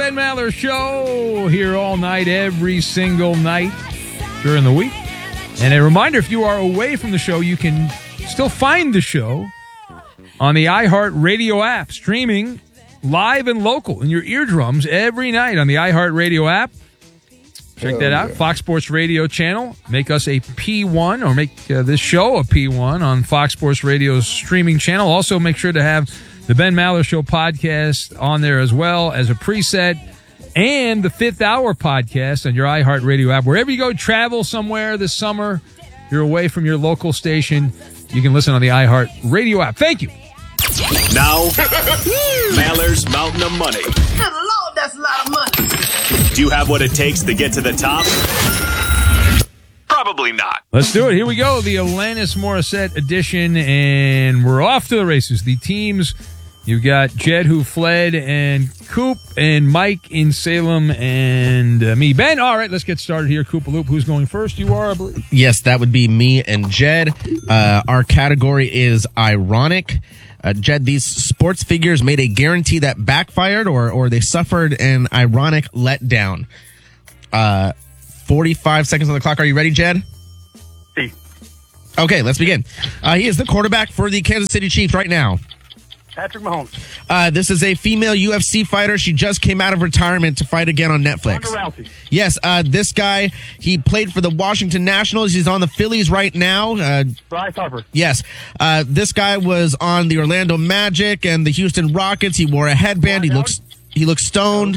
Ben Maller Show here all night, every single night during the week. And a reminder, if you are away from the show, you can still find the show on the iHeartRadio app, streaming live and local in your eardrums every night on the iHeartRadio app. Check that out. Fox Sports Radio channel. Make us a P1 or make this show a P1 on Fox Sports Radio's streaming channel. Also, make sure to have the Ben Maller Show podcast on there as well as a preset, and the Fifth Hour podcast on your iHeartRadio app. Wherever you go, travel somewhere this summer, you're away from your local station, you can listen on the iHeartRadio app. Thank you. Now, Maller's Mountain of Money. Good Lord, that's a lot of money. Do you have what it takes to get to the top? Probably not. Let's do it. Here we go. The Alanis Morissette edition, and we're off to the races. The teams, you've got Jed, who fled, and Coop, and Mike in Salem, and me, Ben. All right, let's get started here. Coop-a-loop, who's going first? You are, I believe. Yes, that would be me and Jed. Our category is ironic. Jed, these sports figures made a guarantee that backfired or they suffered an ironic letdown. 45 seconds on the clock. Are you ready, Jed? See. Okay, let's begin. He is the quarterback for the Kansas City Chiefs right now. Patrick Mahomes. This is a female UFC fighter. She just came out of retirement to fight again on Netflix. Ronda Rousey. Yes, this guy, he played for the Washington Nationals. He's on the Phillies right now. Bryce Harper. Yes. This guy was on the Orlando Magic and the Houston Rockets. He wore a headband. He looks stoned.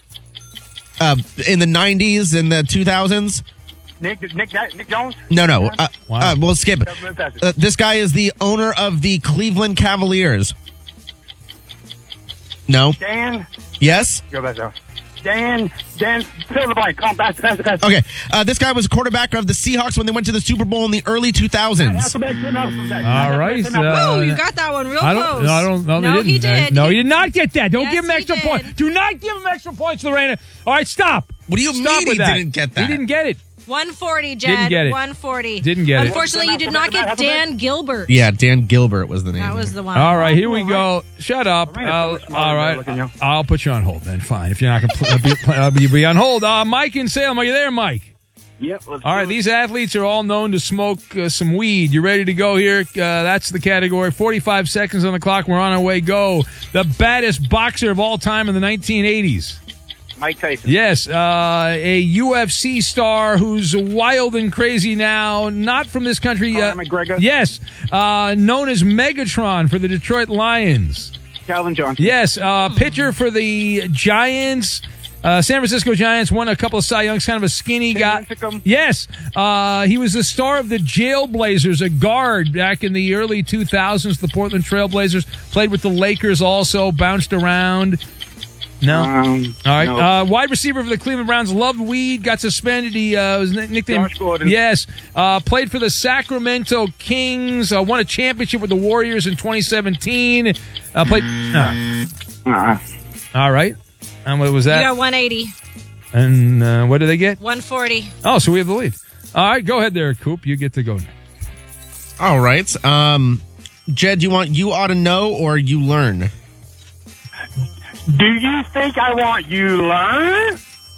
In the 90s and the 2000s. Nick Jones? No. Wow. We'll skip it. This guy is the owner of the Cleveland Cavaliers. No. Dan? Yes? Go back there. Dan, fill in the blank. Come on, pass. Okay. This guy was quarterback of the Seahawks when they went to the Super Bowl in the early 2000s. All right. Whoa, you got that one real close. No, he did. No, he did not get that. Don't give him Yes, extra he points. did. Do not give him extra points, Lorena. All right, stop. What do you Stop mean with he that. didn't get that? He didn't get it. 140, Jed. Didn't get it. 140. Didn't get it. Unfortunately, you did not get Dan Gilbert. Yeah, Dan Gilbert was the name. That was the one. All right, here we go. Shut up. All right. I'll put you on hold then. Fine. If you're not going to be on hold. Mike in Salem, are you there, Mike? Yep. All right, these athletes are all known to smoke some weed. You ready to go here? That's the category. 45 seconds on the clock. We're on our way. Go. The baddest boxer of all time in the 1980s. Mike Tyson. Yes, a UFC star who's wild and crazy now, not from this country. Conor McGregor. Yes, known as Megatron for the Detroit Lions. Calvin Johnson. Yes, pitcher for the Giants. San Francisco Giants won a couple of Cy Youngs, kind of a skinny guy. Yes, he was the star of the Jailblazers, a guard back in the early 2000s, the Portland Trailblazers. Played with the Lakers also, bounced around. No. All right. No. Wide receiver for the Cleveland Browns, loved weed, got suspended. He was nicknamed. Josh Gordon. Yes. Played for the Sacramento Kings, won a championship with the Warriors in 2017. Played. All right. And what was that? You got 180. And what did they get? 140. Oh, so we have the lead. All right, go ahead there, Coop. You get to go. All right. Jed, you want you ought to know or you learn? Do you think I want you to learn?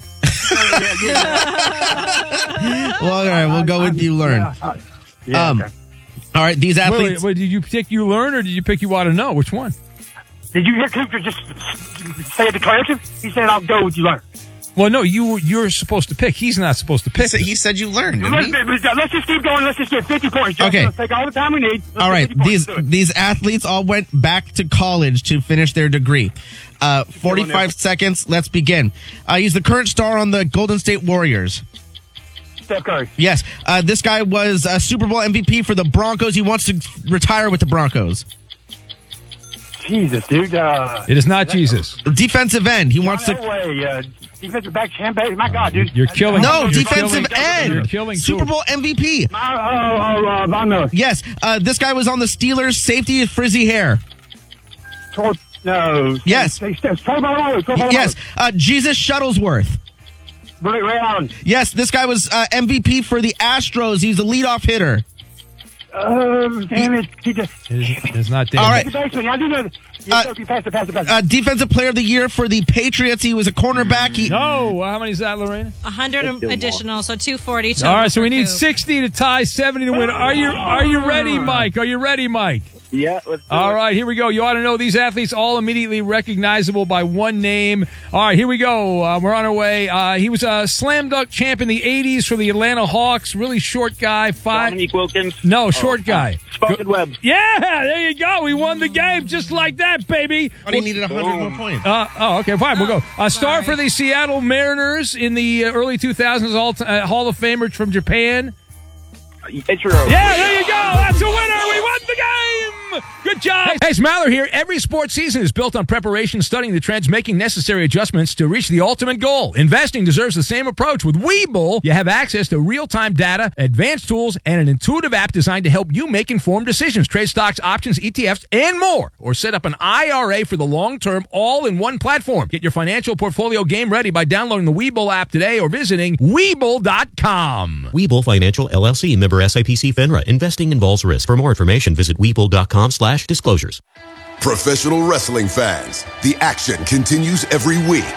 Well, all right, we'll go with you learn. Okay. All right, these athletes. Wait, did you pick you learn or did you pick you ought to know? Which one? Did you hear Cooper just say a declarative? He said, I'll go with you learn. Well, no, you're supposed to pick. He's not supposed to pick. He said you learned. Let's just keep going. Let's just get 50 points. Okay. Let's take all the time we need. All right, these athletes all went back to college to finish their degree. 45 seconds. Let's begin. He's the current star on the Golden State Warriors. Steph Curry. Yes. This guy was a Super Bowl MVP for the Broncos. He wants to retire with the Broncos. Jesus, dude. It is not Jesus. Defensive end. He wants to. No way. Defensive back, Champagne. My God, dude. You're killing. No, you're defensive end. You're killing Super Bowl MVP. Von Miller. Yes. This guy was on the Steelers. Safety with frizzy hair. No. Yes. Yes. Jesus Shuttlesworth. Ray Allen. Yes. This guy was MVP for the Astros. He's a leadoff hitter. Damn it. It's not Dan. All right. I do know. Pass it. Defensive player of the year for the Patriots. He was a cornerback. No. How many is that, Lorena? 100 additional, so 240. All right, so we need 60 to tie, 70 to win. Are you ready, Mike? Are you ready, Mike? Yeah, let's do All it. right, here we go. You ought to know these athletes all immediately recognizable by one name. All right, here we go. We're on our way. He was a slam dunk champ in the 80s for the Atlanta Hawks. Really short guy. Dominique Wilkins. No, short guy. Spartan Webb. Yeah, there you go. We won the game just like that, baby. But he needed 100 more points. Okay, fine. We'll go. A star for the Seattle Mariners in the early 2000s, Hall of Famer from Japan. Ichiro. Yeah, there you go. That's a winner. We won the game. Good job. Hey, it's Maller here. Every sports season is built on preparation, studying the trends, making necessary adjustments to reach the ultimate goal. Investing deserves the same approach. With Webull, you have access to real-time data, advanced tools, and an intuitive app designed to help you make informed decisions. Trade stocks, options, ETFs, and more. Or set up an IRA for the long term, all in one platform. Get your financial portfolio game ready by downloading the Webull app today or visiting Webull.com. Webull Financial LLC, member SIPC FINRA. Investing involves risk. For more information, visit Webull.com/disclosures. Professional wrestling fans, the action continues every week.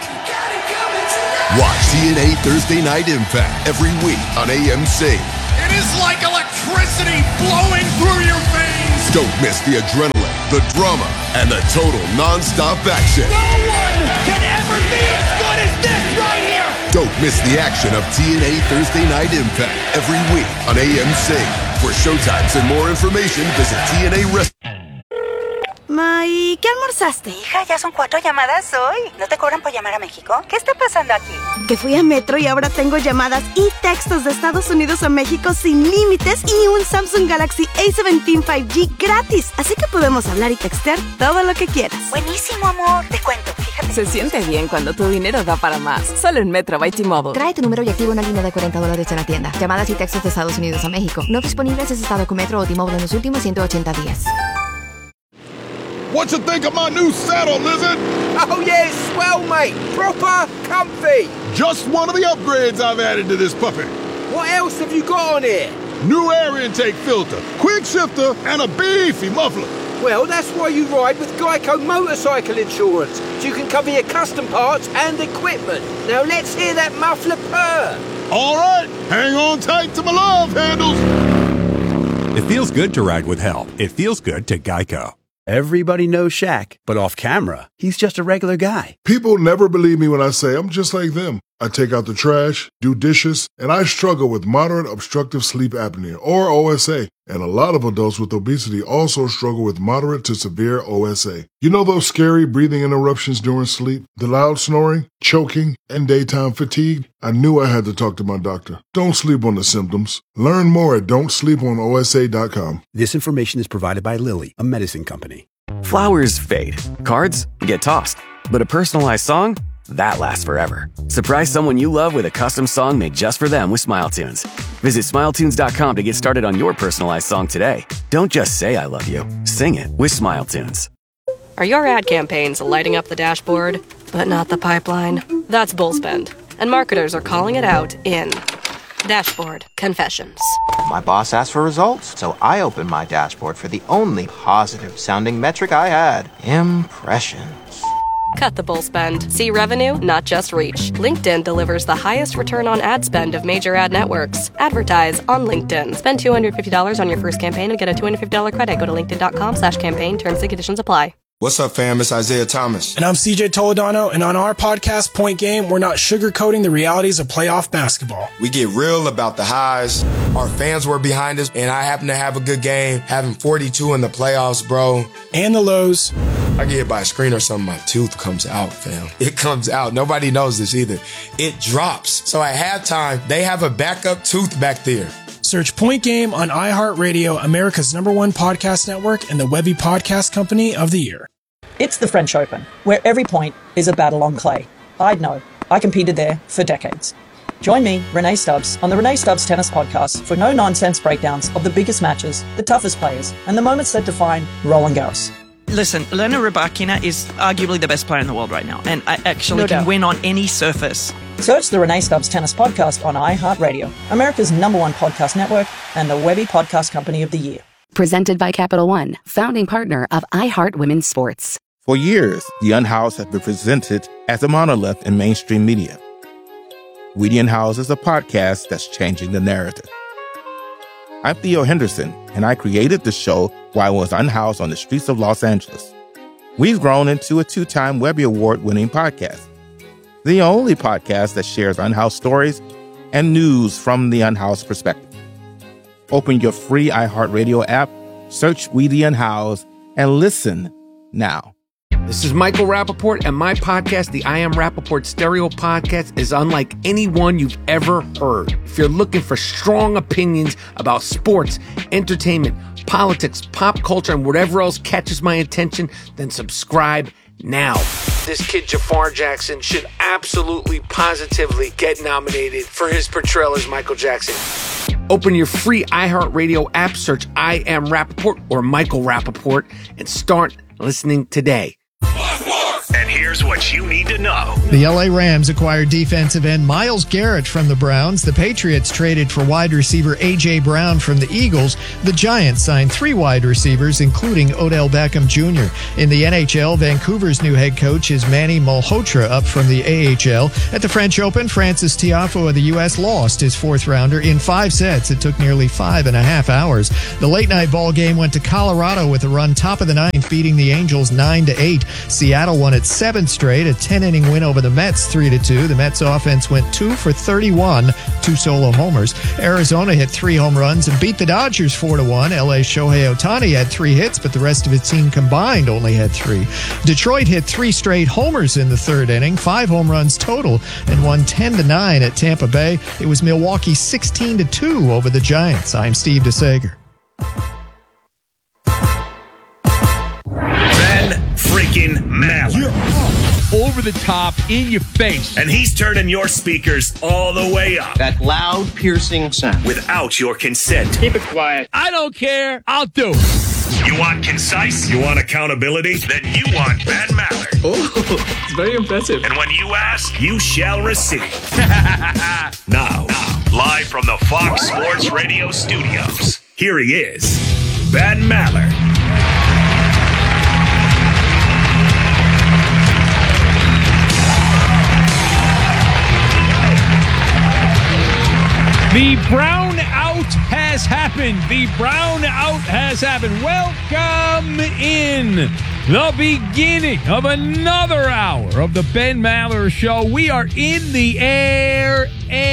Watch TNA Thursday Night Impact every week on AMC. It is like electricity flowing through your veins. Don't miss the adrenaline, the drama, and the total non-stop action. No one can ever be as good as this right here. Don't miss the action of TNA Thursday Night Impact every week on AMC. For showtimes and more information, visit TNA Wrestling. Ma, ¿y qué almorzaste? Hija, ya son 4 llamadas hoy. ¿No te cobran por llamar a México? ¿Qué está pasando aquí? Que fui a Metro y ahora tengo llamadas y textos de Estados Unidos a México sin límites y un Samsung Galaxy A17 5G gratis. Así que podemos hablar y textear todo lo que quieras. Buenísimo, amor. Te cuento, fíjate. Se siente bien cuando tu dinero da para más. Solo en Metro by T-Mobile. Trae tu número y activa una línea de $40 en la tienda. Llamadas y textos de Estados Unidos a México. No disponibles si estado con Metro o T-Mobile en los últimos 180 días. What you think of my new saddle, Lizard? Oh, yeah, it's swell, mate. Proper comfy. Just one of the upgrades I've added to this puppy. What else have you got on here? New air intake filter, quick shifter, and a beefy muffler. Well, that's why you ride with Geico Motorcycle Insurance. So you can cover your custom parts and equipment. Now let's hear that muffler purr. All right, hang on tight to my love handles. It feels good to ride with help. It feels good to Geico. Everybody knows Shaq, but off camera, he's just a regular guy. People never believe me when I say I'm just like them. I take out the trash, do dishes, and I struggle with moderate obstructive sleep apnea, or OSA. And a lot of adults with obesity also struggle with moderate to severe OSA. You know those scary breathing interruptions during sleep, the loud snoring, choking, and daytime fatigue? I knew I had to talk to my doctor. Don't sleep on the symptoms. Learn more at don'tsleeponosa.com. This information is provided by Lilly, a medicine company. Flowers fade. Cards get tossed. But a personalized song? That lasts forever. Surprise someone you love with a custom song made just for them with SmileTunes. Visit SmileTunes.com to get started on your personalized song today. Don't just say I love you. Sing it with SmileTunes. Are your ad campaigns lighting up the dashboard, but not the pipeline? That's Bullspend. And marketers are calling it out in Dashboard Confessions. My boss asked for results, so I opened my dashboard for the only positive-sounding metric I had. Impressions. Cut the bull spend. See revenue, not just reach. LinkedIn delivers the highest return on ad spend of major ad networks. Advertise on LinkedIn. Spend $250 on your first campaign and get a $250 credit. Go to linkedin.com/campaign. Terms and conditions apply. What's up, fam? It's Isaiah Thomas. And I'm CJ Toledano, and on our podcast, Point Game, we're not sugarcoating the realities of playoff basketball. We get real about the highs. Our fans were behind us, and I happen to have a good game, having 42 in the playoffs, bro. And the lows. I get hit by a screen or something, my tooth comes out, fam. It comes out. Nobody knows this either. It drops. So at halftime, they have a backup tooth back there. Search Point Game on iHeartRadio, America's #1 podcast network, and the Webby Podcast Company of the Year. It's the French Open, where every point is a battle on clay. I'd know. I competed there for decades. Join me, Renee Stubbs, on the Renee Stubbs Tennis Podcast for no-nonsense breakdowns of the biggest matches, the toughest players, and the moments that define Roland Garros. Listen, Elena Rybakina is arguably the best player in the world right now, and I actually can win on any surface. Search the Renee Stubbs Tennis Podcast on iHeartRadio, America's #1 podcast network, and the Webby Podcast Company of the Year. Presented by Capital One, founding partner of iHeart Women's Sports. For years, The Unhoused has been presented as a monolith in mainstream media. We the Unhoused is a podcast that's changing the narrative. I'm Theo Henderson, and I created the show while I was unhoused on the streets of Los Angeles. We've grown into a 2-time Webby Award-winning podcast. The only podcast that shares unhoused stories and news from the unhoused perspective. Open your free iHeartRadio app, search We the Unhoused, and listen now. This is Michael Rappaport, and my podcast, the I Am Rappaport Stereo Podcast, is unlike any one you've ever heard. If you're looking for strong opinions about sports, entertainment, politics, pop culture, and whatever else catches my attention, then subscribe now. This kid Jafar Jackson should absolutely, positively get nominated for his portrayal as Michael Jackson. Open your free iHeartRadio app, search I Am Rappaport or Michael Rappaport, and start listening today. And here's what you need to know. The LA Rams acquired defensive end Myles Garrett from the Browns. The Patriots traded for wide receiver A.J. Brown from the Eagles. The Giants signed 3 wide receivers, including Odell Beckham Jr. In the NHL, Vancouver's new head coach is Manny Malhotra, up from the AHL. At the French Open, Francis Tiafoe of the U.S. lost his 4th rounder in 5 sets. It took nearly 5.5 hours. The late-night ball game went to Colorado with a run top of the 9th, beating the Angels 9-8. Seattle won its 7th straight, a 10-inning win over the Mets 3-2. The Mets offense went 2 for 31, 2 solo homers. Arizona hit 3 home runs and beat the Dodgers 4-1. LA's Shohei Ohtani had 3 hits, but the rest of his team combined only had 3. Detroit hit 3 straight homers in the 3rd inning, 5 home runs total, and won 10-9 at Tampa Bay. It was Milwaukee 16-2 over the Giants. I'm Steve DeSager. Freaking Maller. Over the top, in your face. And he's turning your speakers all the way up. That loud, piercing sound. Without your consent. Keep it quiet. I don't care. I'll do it. You want concise? You want accountability? Then you want Ben Maller. Oh, it's very impressive. And when you ask, you shall receive. Now, live from the Fox Sports Radio studios, here he is, Ben Maller. The brown out has happened. The brown out has happened. Welcome in the beginning of another hour of the Ben Maller Show. We are in the air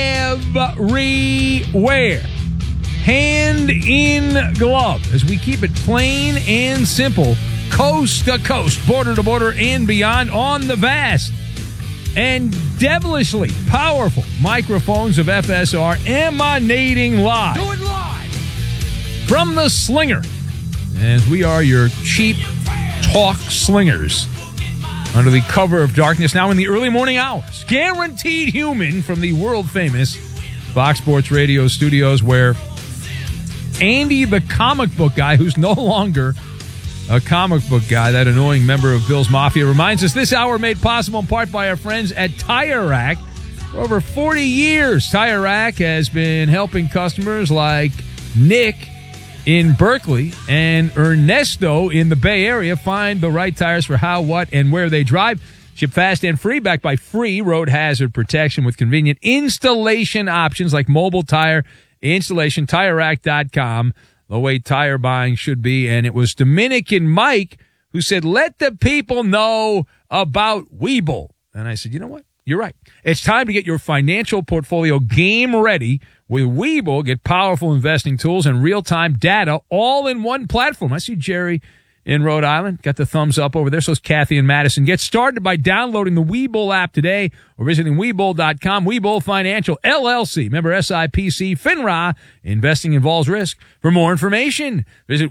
everywhere. Hand in glove as we keep it plain and simple. Coast to coast, border to border, and beyond on the vast and devilishly powerful microphones of FSR emanating live. Do it live! From the Slinger. As we are your cheap talk slingers under the cover of darkness now in the early morning hours. Guaranteed human from the world famous Fox Sports Radio studios, where Andy the comic book guy, who's no longer a comic book guy, that annoying member of Bill's Mafia, reminds us this hour made possible in part by our friends at Tire Rack. For over 40 years, Tire Rack has been helping customers like Nick in Berkeley and Ernesto in the Bay Area find the right tires for how, what, and where they drive. Ship fast and free, backed by free road hazard protection with convenient installation options like mobile tire installation. TireRack.com. The way tire buying should be. And it was Dominican Mike who said, let the people know about Webull. And I said, you know what? You're right. It's time to get your financial portfolio game ready with Webull. Get powerful investing tools and real-time data all in one platform. I see Jerry in Rhode Island. Got the thumbs up over there. So is Kathy and Madison. Get started by downloading the Webull app today or visiting Webull.com. Webull Financial, LLC. Member SIPC, FINRA. Investing involves risk. For more information, visit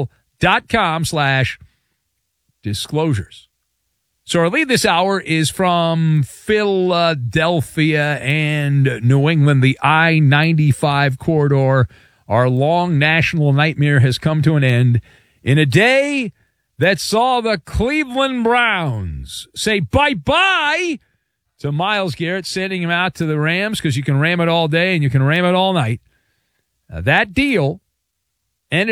Webull.com/disclosures. So our lead this hour is from Philadelphia and New England, the I-95 corridor. Our long national nightmare has come to an end in a day that saw the Cleveland Browns say bye-bye to Myles Garrett, sending him out to the Rams because you can ram it all day and you can ram it all night. That deal ended up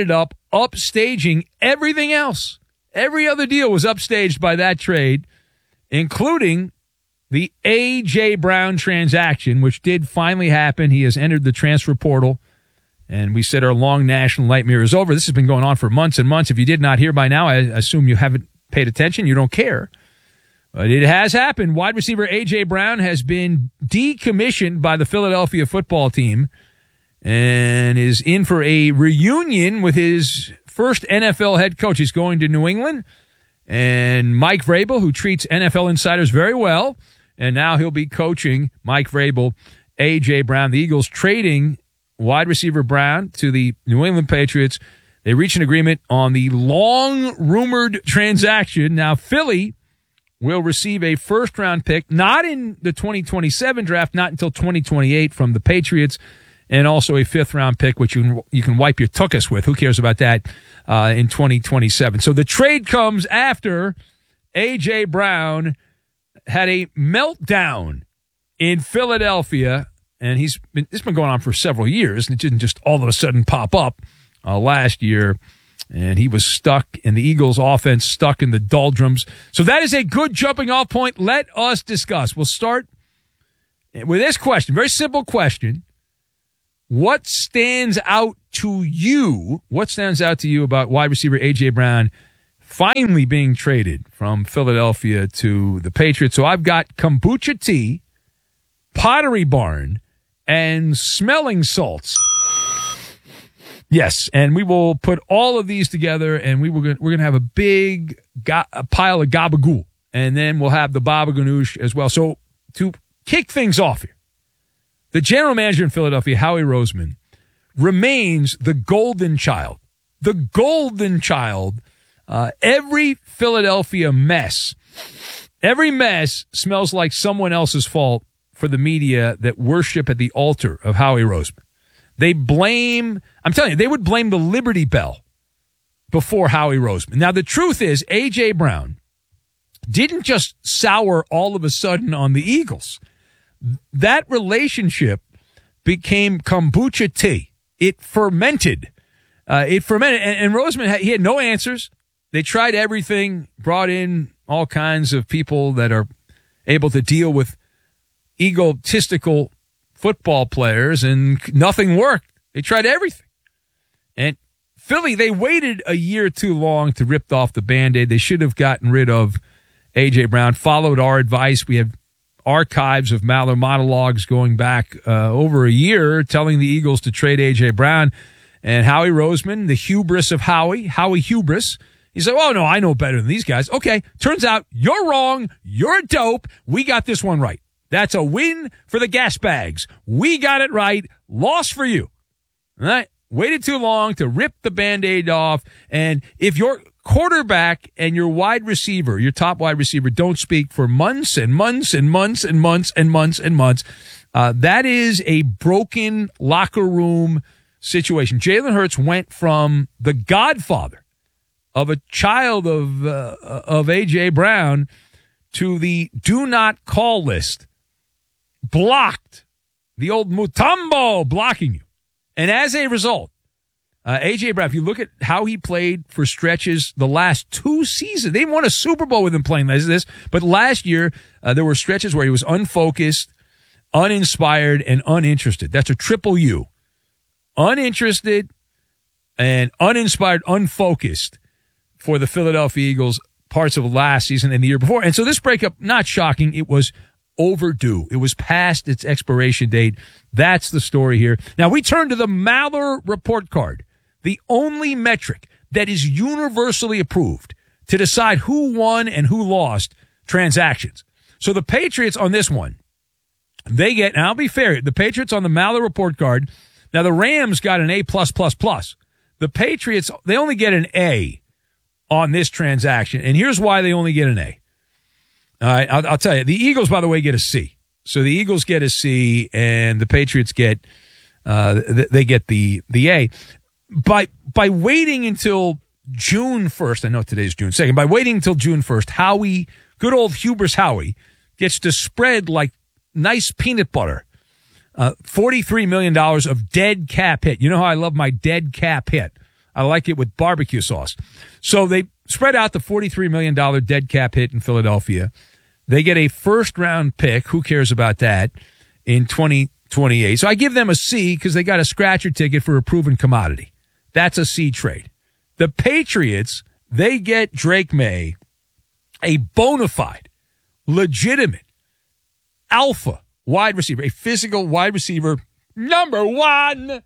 upstaging everything else. Every other deal was upstaged by that trade, including the A.J. Brown transaction, which did finally happen. He has entered the transfer portal, and we said our long national nightmare is over. This has been going on for months and months. If you did not hear by now, I assume you haven't paid attention. You don't care. But it has happened. Wide receiver A.J. Brown has been decommissioned by the Philadelphia football team and is in for a reunion with his first NFL head coach. He's going to New England, and Mike Vrabel, who treats NFL insiders very well, and now he'll be coaching Mike Vrabel, A.J. Brown. The Eagles trading wide receiver Brown to the New England Patriots. They reached an agreement on the long-rumored transaction. Now, Philly will receive a first-round pick, not in the 2027 draft, not until 2028 from the Patriots, and also a fifth-round pick, which you can wipe your tuchus with. Who cares about that in 2027? So the trade comes after A.J. Brown had a meltdown in Philadelphia, and it's been going on for several years, and it didn't just all of a sudden pop up last year, and he was stuck, and the Eagles' offense stuck in the doldrums. So that is a good jumping-off point. Let us discuss. We'll start with this question, very simple question. What stands out to you? What stands out to you about wide receiver A.J. Brown finally being traded from Philadelphia to the Patriots? So I've got kombucha tea, Pottery Barn, and smelling salts. Yes, and we will put all of these together, and we're going to have a big pile of gabagool, and then we'll have the baba ganoush as well. So to kick things off here, the general manager in Philadelphia, Howie Roseman, remains the golden child. The golden child. Every Philadelphia mess, every mess smells like someone else's fault for the media that worship at the altar of Howie Roseman. They blame, I'm telling you, they would blame the Liberty Bell before Howie Roseman. Now, the truth is, A.J. Brown didn't just sour all of a sudden on the Eagles. That relationship became kombucha tea. It fermented. And Roseman, he had no answers. They tried everything, brought in all kinds of people that are able to deal with egotistical football players, and nothing worked. They tried everything. And Philly, they waited a year too long to rip off the Band-Aid. They should have gotten rid of A.J. Brown, followed our advice. We have archives of Maller monologues going back over a year telling the Eagles to trade A.J. Brown. And Howie Roseman, the hubris of Howie hubris, he said, oh, no, I know better than these guys. Okay, turns out you're wrong. You're a dope. We got this one right. That's a win for the gas bags. We got it right. Loss for you. All right? Waited too long to rip the Band-Aid off. And if your quarterback and your wide receiver, your top wide receiver, don't speak for months and months and months and months and months and months, that is a broken locker room situation. Jalen Hurts went from the godfather of a child of A.J. Brown to the do not call list. Blocked. The old Mutombo blocking you. And as a result, A.J. Brown, if you look at how he played for stretches the last 2 seasons, they won a Super Bowl with him playing like this, but last year there were stretches where he was unfocused, uninspired, and uninterested. That's a triple U. Uninterested and uninspired, unfocused for the Philadelphia Eagles parts of last season and the year before. And so this breakup, not shocking, it was overdue. It was past its expiration date. That's the story here. Now we turn to the Maller report card, the only metric that is universally approved to decide who won and who lost transactions. So the Patriots on this one, they get, and I'll be fair, the Patriots on the Maller report card, now the Rams got an A+++. The Patriots, they only get an A on this transaction, and here's why they only get an A. All right, I'll tell you. The Eagles, by the way, get a C. So the Eagles get a C, and the Patriots get they get the A. By waiting until June 1st, I know today's June 2nd, by waiting until June 1st, Howie, good old hubris Howie, gets to spread like nice peanut butter. $43 million of dead cap hit. You know how I love my dead cap hit. I like it with barbecue sauce. So they spread out the $43 million dead cap hit in Philadelphia. They get a first-round pick. Who cares about that in 2028? So I give them a C because they got a scratcher ticket for a proven commodity. That's a C trade. The Patriots, they get Drake May, a bona fide, legitimate, alpha wide receiver, a physical wide receiver, number one.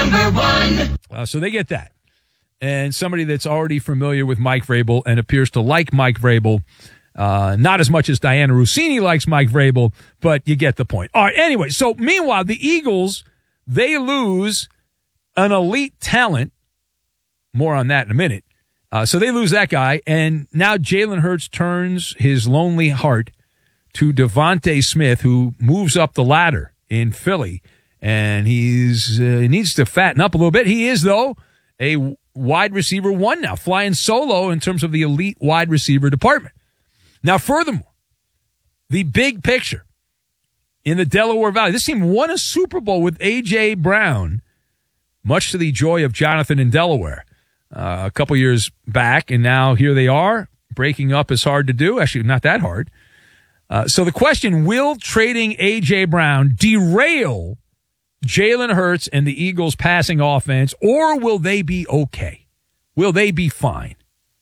So they get that. And somebody that's already familiar with Mike Vrabel and appears to like Mike Vrabel, not as much as Diana Rossini likes Mike Vrabel, but you get the point. All right, anyway, so meanwhile, the Eagles, they lose an elite talent. More on that in a minute. So they lose that guy, and now Jalen Hurts turns his lonely heart to Devontae Smith, who moves up the ladder in Philly, and he needs to fatten up a little bit. He is, though, a wide receiver one now, flying solo in terms of the elite wide receiver department. Now, furthermore, the big picture in the Delaware Valley, this team won a Super Bowl with A.J. Brown, much to the joy of Jonathan in Delaware, a couple years back, and now here they are. Breaking up is hard to do. Actually, not that hard. So the question, will trading A.J. Brown derail Jalen Hurts and the Eagles' passing offense, or will they be okay? Will they be fine?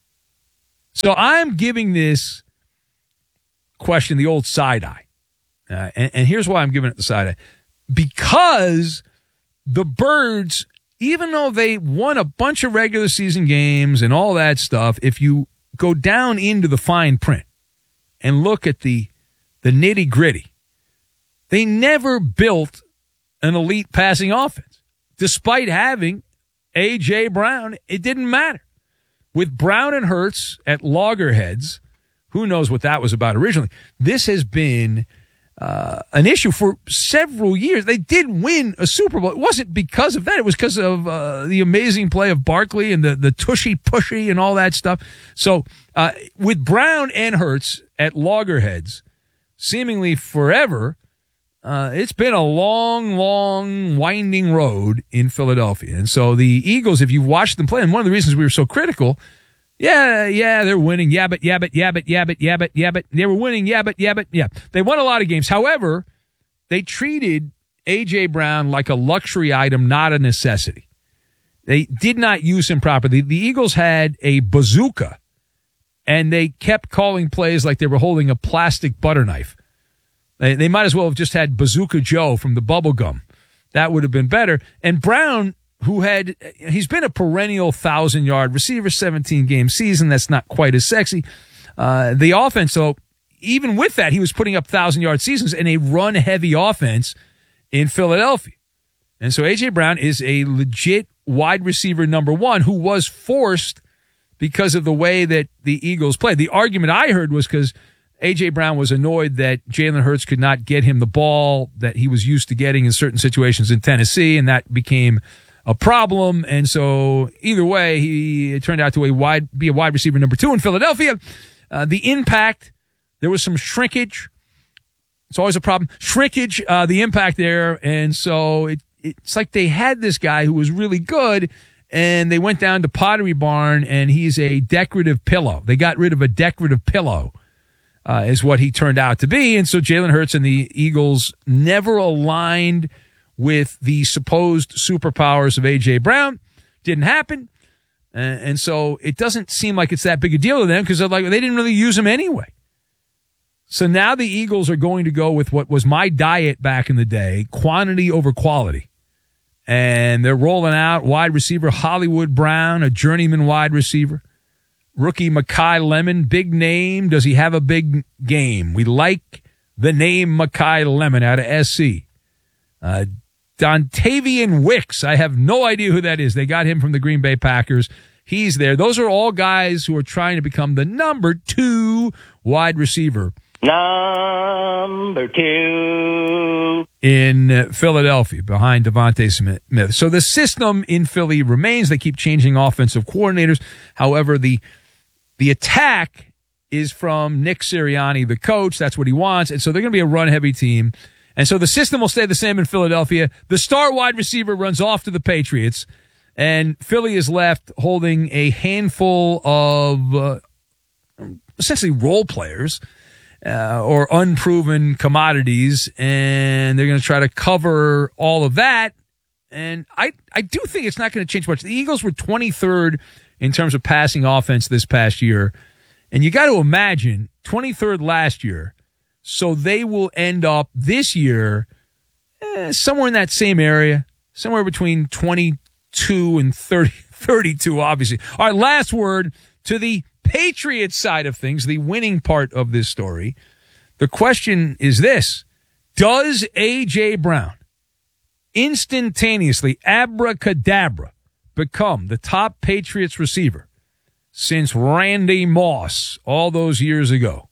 So I'm giving this question the old side eye. And here's why I'm giving it the side eye. Because the Birds, even though they won a bunch of regular season games and all that stuff, if you go down into the fine print and look at the nitty-gritty, they never built an elite passing offense. Despite having A.J. Brown, it didn't matter. With Brown and Hurts at loggerheads, who knows what that was about originally, this has been an issue for several years. They did win a Super Bowl. It wasn't because of that. It was because of the amazing play of Barkley and the tushy-pushy and all that stuff. So with Brown and Hurts at loggerheads, seemingly forever, it's been a long, long, winding road in Philadelphia. And so the Eagles, if you've watched them play, and one of the reasons we were so critical, yeah, they're winning. Yeah, but. They were winning. Yeah. They won a lot of games. However, they treated A.J. Brown like a luxury item, not a necessity. They did not use him properly. The Eagles had a bazooka, and they kept calling plays like they were holding a plastic butter knife. They might as well have just had Bazooka Joe from the bubble gum. That would have been better. And Brown, he's been a perennial 1,000-yard receiver, 17-game season. That's not quite as sexy. The offense, though, even with that, he was putting up 1,000-yard seasons in a run-heavy offense in Philadelphia. And so A.J. Brown is a legit wide receiver number one who was forced because of the way that the Eagles played. The argument I heard was because A.J. Brown was annoyed that Jalen Hurts could not get him the ball that he was used to getting in certain situations in Tennessee, and that became a problem. And so either way, it turned out to be a wide receiver number two in Philadelphia. The impact, there was some shrinkage. It's always a problem. Shrinkage, the impact there. And so it's like they had this guy who was really good, and they went down to Pottery Barn, and he's a decorative pillow. They got rid of a decorative pillow. Is what he turned out to be. And so Jalen Hurts and the Eagles never aligned with the supposed superpowers of A.J. Brown. Didn't happen. And so it doesn't seem like it's that big a deal to them because they didn't really use him anyway. So now the Eagles are going to go with what was my diet back in the day, quantity over quality. And they're rolling out wide receiver Hollywood Brown, a journeyman wide receiver. Rookie Mekhi Lemon, big name. Does he have a big game? We like the name Mekhi Lemon out of SC. Dontavian Wicks, I have no idea who that is. They got him from the Green Bay Packers. He's there. Those are all guys who are trying to become the number two wide receiver. Number two. In Philadelphia, behind Devontae Smith. So the system in Philly remains. They keep changing offensive coordinators. However, the attack is from Nick Sirianni, the coach. That's what he wants. And so they're going to be a run-heavy team. And so the system will stay the same in Philadelphia. The star wide receiver runs off to the Patriots. And Philly is left holding a handful of essentially role players or unproven commodities, and they're going to try to cover all of that. And I do think it's not going to change much. The Eagles were 23rd in terms of passing offense this past year, and you got to imagine 23rd last year, so they will end up this year somewhere in that same area, somewhere between 22 and 32, obviously. All right, last word to the Patriots side of things, the winning part of this story. The question is this: does A.J. Brown instantaneously, abracadabra, become the top Patriots receiver since Randy Moss all those years ago?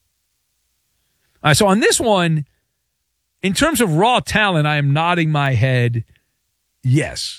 All right, so on this one, in terms of raw talent, I am nodding my head yes.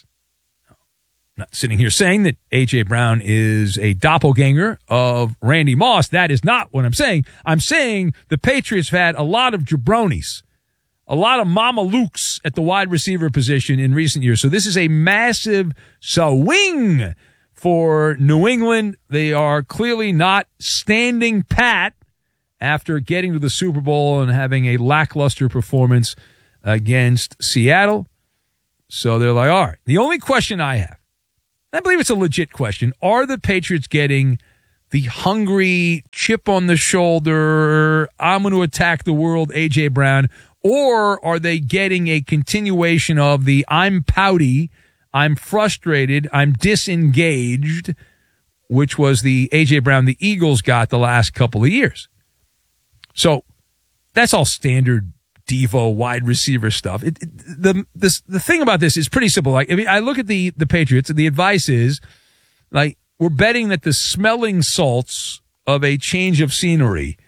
I'm not sitting here saying that A.J. Brown is a doppelganger of Randy Moss. That is not what I'm saying. I'm saying the Patriots have had a lot of jabronis, a lot of Mama Lukes at the wide receiver position in recent years. So this is a massive swing for New England. They are clearly not standing pat after getting to the Super Bowl and having a lackluster performance against Seattle. So they're like, all right, the only question I have, I believe it's a legit question, are the Patriots getting the hungry, chip on the shoulder, I'm going to attack the world A.J. Brown, or are they getting a continuation of the I'm pouty, I'm frustrated, I'm disengaged, which was the A.J. Brown the Eagles got the last couple of years? So that's all standard Devo wide receiver stuff. The thing about this is pretty simple. Like, I look at the Patriots, and the advice is, like, we're betting that the smelling salts of a change of scenery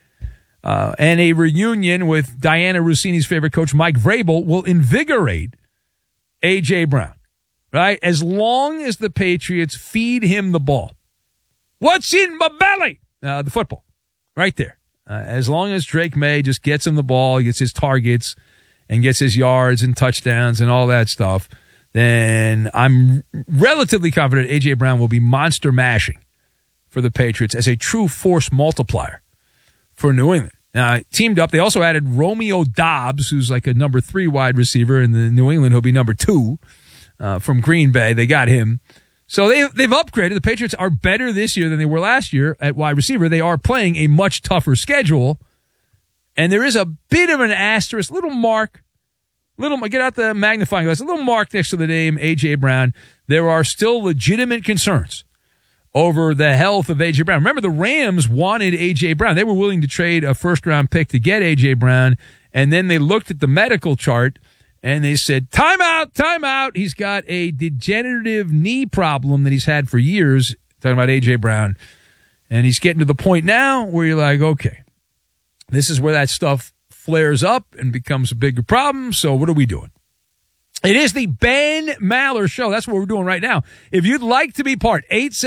and a reunion with Diana Rossini's favorite coach, Mike Vrabel, will invigorate A.J. Brown, right? As long as the Patriots feed him the ball. What's in my belly? The football, right there. As long as Drake May just gets him the ball, gets his targets, and gets his yards and touchdowns and all that stuff, then I'm relatively confident A.J. Brown will be monster mashing for the Patriots as a true force multiplier for New England. Teamed up, they also added Romeo Doubs, who's like a number 3 wide receiver in the New England. He'll be number 2 from Green Bay. They got him. So they've upgraded. The Patriots are better this year than they were last year at wide receiver. They are playing a much tougher schedule. And there is a bit of an asterisk, little mark, get out the magnifying glass, a little mark next to the name A.J. Brown. There are still legitimate concerns over the health of A.J. Brown. Remember, the Rams wanted A.J. Brown. They were willing to trade a first-round pick to get A.J. Brown, and then they looked at the medical chart, and they said, time out. He's got a degenerative knee problem that he's had for years, talking about A.J. Brown. And he's getting to the point now where you're like, okay, this is where that stuff flares up and becomes a bigger problem. So what are we doing? It is the Ben Maller Show. That's what we're doing right now. If you'd like to be part,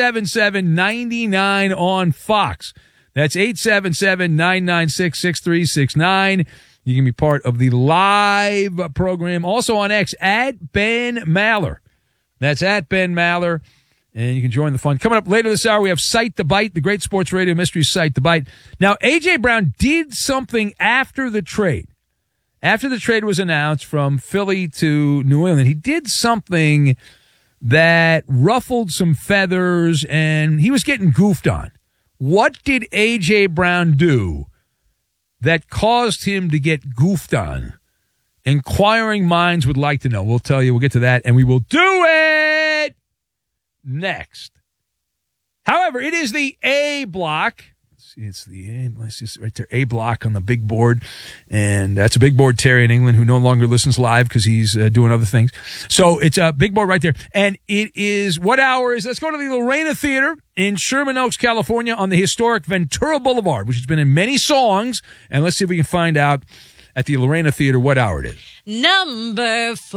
877-99 on Fox. That's 877-996-6369. You can be part of the live program. Also on X, at Ben Maller. That's at Ben Maller. And you can join the fun. Coming up later this hour, we have Sight the Bite, the great sports radio mystery Sight the Bite. Now, A.J. Brown did something after the trade. After the trade was announced from Philly to New England, he did something that ruffled some feathers, and he was getting goofed on. What did A.J. Brown do that caused him to get goofed on? Inquiring minds would like to know. We'll tell you. We'll get to that, and we will do it next. However, it is the A block. It's the A. Let's just right there, A block on the big board, and that's a big board Terry in England who no longer listens live because he's doing other things. So it's a big board right there, and it is what hour is? Let's go to the Lorena Theater in Sherman Oaks, California, on the historic Ventura Boulevard, which has been in many songs, and let's see if we can find out at the Lorena Theater what hour it is. Number 4.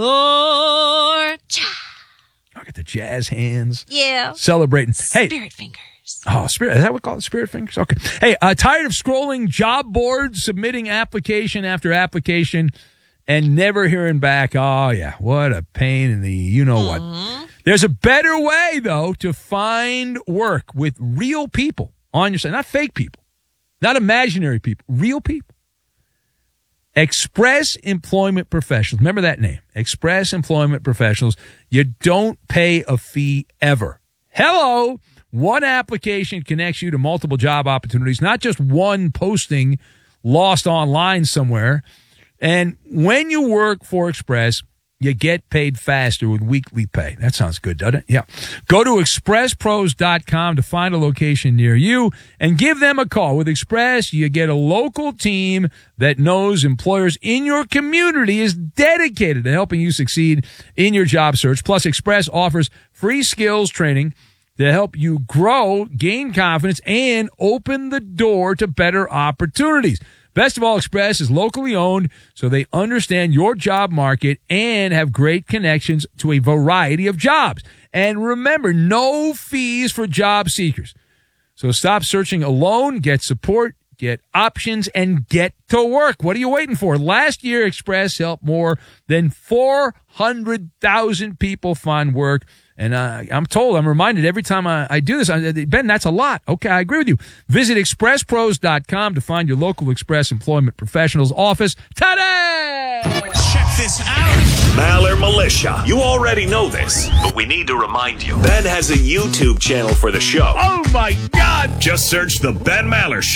Look at the jazz hands. Yeah. Celebrating. Hey. Spirit fingers. Oh, Spirit. Is that what we call it? Spirit fingers? Okay. Hey, tired of scrolling job boards, submitting application after application, and never hearing back? Oh, yeah. What a pain in the you-know-what. There's a better way, though, to find work with real people on your side. Not fake people, not imaginary people, real people. Express Employment Professionals. Remember that name, Express Employment Professionals. You don't pay a fee ever. Hello. One application connects you to multiple job opportunities, not just one posting lost online somewhere. And when you work for Express, you get paid faster with weekly pay. That sounds good, doesn't it? Yeah. Go to expresspros.com to find a location near you and give them a call. With Express, you get a local team that knows employers in your community is dedicated to helping you succeed in your job search. Plus, Express offers free skills training to help you grow, gain confidence, and open the door to better opportunities. Best of all, Express is locally owned, so they understand your job market and have great connections to a variety of jobs. And remember, no fees for job seekers. So stop searching alone, get support, get options, and get to work. What are you waiting for? Last year, Express helped more than 400,000 people find work. And I'm reminded every time I do this, Ben, that's a lot. Okay, I agree with you. Visit expresspros.com to find your local Express Employment Professionals office today. Check this out. Maller Militia. You already know this, but we need to remind you. Ben has a YouTube channel for the show. Oh, my God. Just search The Ben Maller Show.